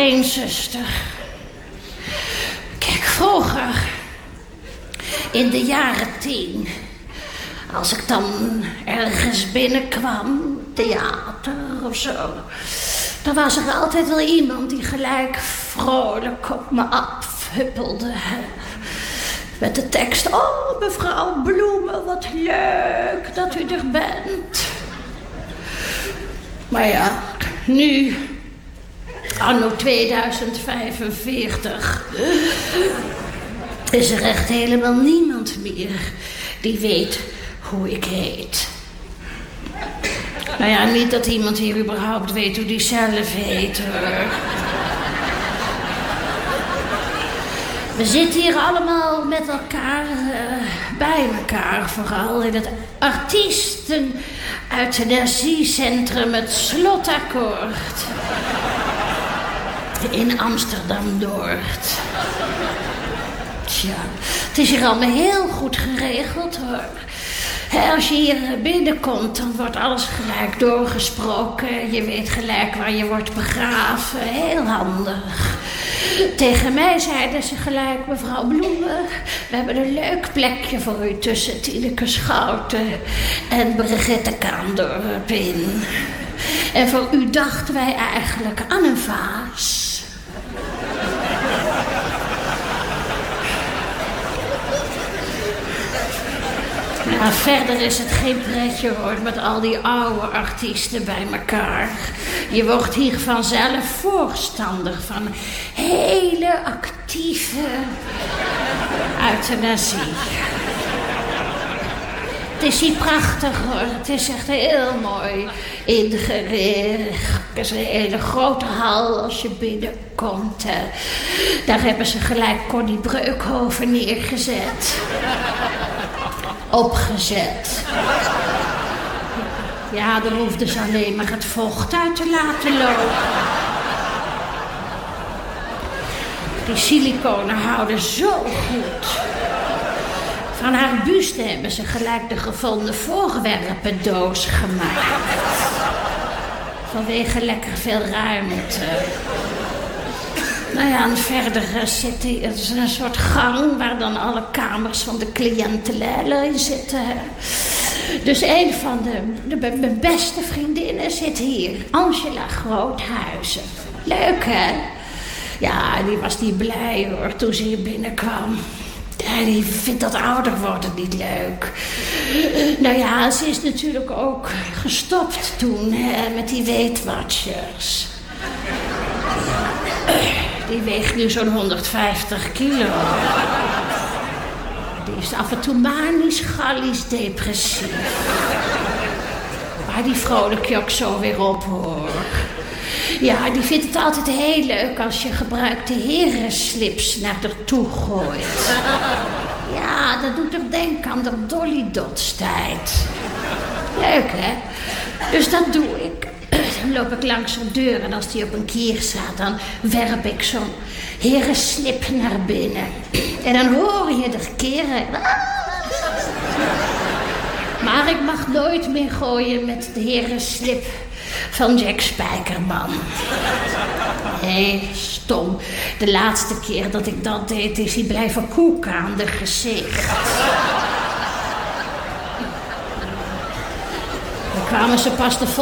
eens, zuster. Kijk, vroeger, in de jaren 10, als ik dan ergens binnenkwam, theater of zo, dan was er altijd wel iemand die gelijk vrolijk op me afhuppelde. Met de tekst, oh mevrouw Bloemen, wat leuk dat u er bent. Maar ja, nu, anno 2045, is er echt helemaal niemand meer die weet hoe ik heet. Nou ja, niet dat iemand hier überhaupt weet hoe die zelf heet, hoor. We zitten hier allemaal met elkaar, bij elkaar vooral, in het artiesten-euthanasiecentrum Het Slotakkoord. In Amsterdam-Noord. Tja, het is hier allemaal heel goed geregeld, hoor. Als je hier binnenkomt, dan wordt alles gelijk doorgesproken. Je weet gelijk waar je wordt begraven. Heel handig. Tegen mij zeiden ze gelijk, mevrouw Bloemen, we hebben een leuk plekje voor u tussen Tineke Schouten en Brigitte Kaandorp in. En voor u dachten wij eigenlijk aan een vaas. Ja, verder is het geen pretje, hoor, met al die oude artiesten bij elkaar. Je wordt hier vanzelf voorstander van hele actieve euthanasie. Het is hier prachtig, hoor. Het is echt heel mooi ingericht. Het is een hele grote hal als je binnenkomt. Daar hebben ze gelijk Connie Breukhoven neergezet. Opgezet. Ja, dan hoefden ze alleen maar het vocht uit te laten lopen. Die siliconen houden zo goed. Van haar buste hebben ze gelijk de gevonden voorwerpendoos gemaakt. Vanwege lekker veel ruimte. Nou ja, en verder zit er is een soort gang waar dan alle kamers van de cliënten in zitten. Dus een van mijn beste vriendinnen zit hier. Angela Groothuizen. Leuk, hè? Ja, die was niet blij, hoor, toen ze hier binnenkwam. Ja, die vindt dat ouder worden niet leuk. Nou ja, ze is natuurlijk ook gestopt toen, hè, met die Weight Watchers. Die weegt nu zo'n 150 kilo. Die is af en toe manisch, gallisch, depressief. Maar die vrolijk je ook zo weer op, hoor. Ja, die vindt het altijd heel leuk als je gebruikte herenslips naar haar toe gooit. Ja, dat doet er denken aan de Dolly Dots tijd. Leuk, hè? Dus dat doe ik. Dan loop ik langs zo'n deur en als die op een kier staat, dan werp ik zo'n herenslip naar binnen. En dan hoor je de keren. Maar ik mag nooit meer gooien met de herenslip van Jack Spijkerman. Nee, stom. De laatste keer dat ik dat deed, is hij blijven koeken aan de gezicht. Dan kwamen ze pas de